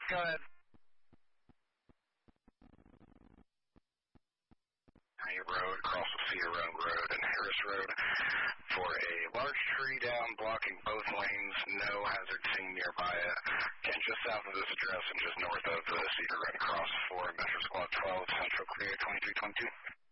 Go ahead. Road, across the Cedar Run Road and Harris Road for a large tree down blocking both lanes. No hazard seen nearby it. And just south of this address and just north of the Cedar Run cross for Metro Squad 12, Central Clear 2322.